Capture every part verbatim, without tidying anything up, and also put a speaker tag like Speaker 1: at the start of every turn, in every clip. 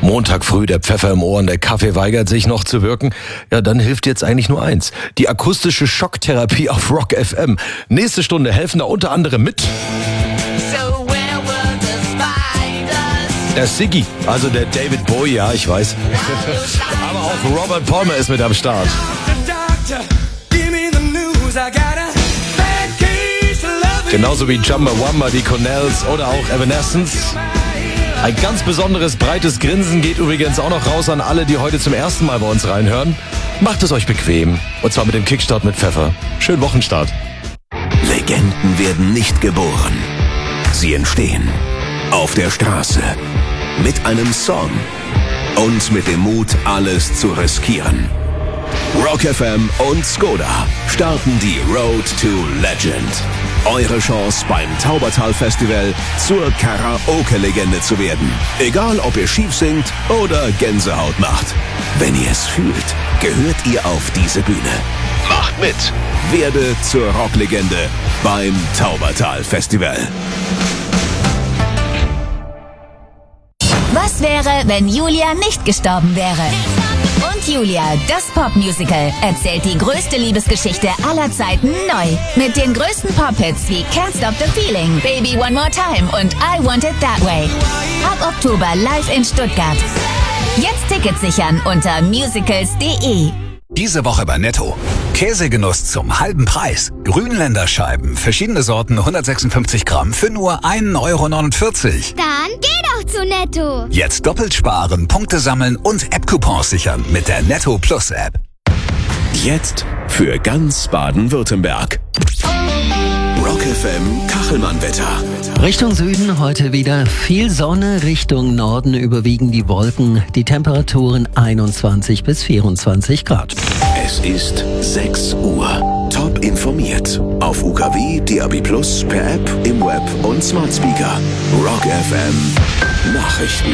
Speaker 1: Montag früh, der Pfeffer im Ohr und der Kaffee weigert sich noch zu wirken. Ja, dann hilft jetzt eigentlich nur eins. Die akustische Schocktherapie auf Rock F M. Nächste Stunde helfen da unter anderem mit der Siggi, also der David Bowie, ja, ich weiß. Aber auch Robert Palmer ist mit am Start. Genauso wie Jumba Wamba, die Cornells oder auch Evanescence. Ein ganz besonderes, breites Grinsen geht übrigens auch noch raus an alle, die heute zum ersten Mal bei uns reinhören. Macht es euch bequem. Und zwar mit dem Kickstart mit Pfeffer. Schönen Wochenstart.
Speaker 2: Legenden werden nicht geboren. Sie entstehen auf der Straße. Mit einem Song. Und mit dem Mut, alles zu riskieren. Rock F M und Skoda starten die Road to Legend. Eure Chance beim Taubertal Festival zur Karaoke-Legende zu werden. Egal, ob ihr schief singt oder Gänsehaut macht. Wenn ihr es fühlt, gehört ihr auf diese Bühne. Macht mit! Werde zur Rocklegende beim Taubertal Festival.
Speaker 3: Was wäre, wenn Julia nicht gestorben wäre? Und Julia, das Popmusical, erzählt die größte Liebesgeschichte aller Zeiten neu. Mit den größten Pop-Hits wie Can't Stop the Feeling, Baby One More Time und I Want It That Way. Ab Oktober live in Stuttgart. Jetzt Tickets sichern unter musicals punkt de.
Speaker 4: Diese Woche bei Netto. Käsegenuss zum halben Preis. Grünländer Scheiben, verschiedene Sorten, hundertsechsundfünfzig Gramm für nur ein Euro neunundvierzig.
Speaker 5: Dann geh doch zu Netto.
Speaker 4: Jetzt doppelt sparen, Punkte sammeln und App-Coupons sichern mit der Netto Plus App.
Speaker 2: Jetzt für ganz Baden-Württemberg. Rock F M Kachelmann-Wetter.
Speaker 6: Richtung Süden heute wieder viel Sonne, Richtung Norden überwiegen die Wolken. Die Temperaturen einundzwanzig bis vierundzwanzig Grad.
Speaker 2: Es ist sechs Uhr. Top informiert. Auf U K W, D A B Plus, per App, im Web und Smart Speaker. Rock F M Nachrichten.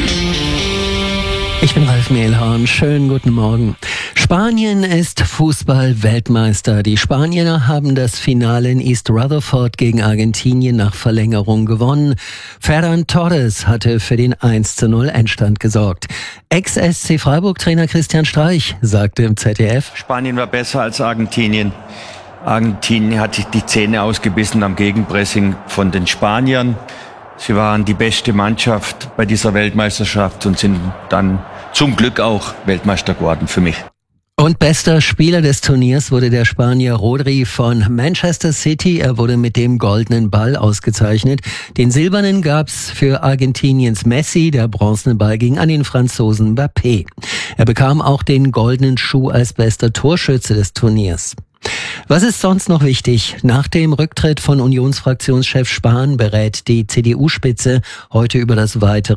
Speaker 6: Ich bin Ralf Mehlhorn. Schönen guten Morgen. Spanien ist Fußball-Weltmeister. Die Spanier haben das Finale in East Rutherford gegen Argentinien nach Verlängerung gewonnen. Ferran Torres hatte für den eins zu null Endstand gesorgt. Ex-S C Freiburg-Trainer Christian Streich sagte im Z D F:
Speaker 7: Spanien war besser als Argentinien. Argentinien hat sich die Zähne ausgebissen am Gegenpressing von den Spaniern. Sie waren die beste Mannschaft bei dieser Weltmeisterschaft und sind dann zum Glück auch Weltmeister geworden für mich.
Speaker 6: Und bester Spieler des Turniers wurde der Spanier Rodri von Manchester City. Er wurde mit dem goldenen Ball ausgezeichnet. Den silbernen gab's für Argentiniens Messi, der bronzene Ball ging an den Franzosen Mbappé. Er bekam auch den goldenen Schuh als bester Torschütze des Turniers. Was ist sonst noch wichtig? Nach dem Rücktritt von Unionsfraktionschef Spahn berät die C D U-Spitze heute über das weitere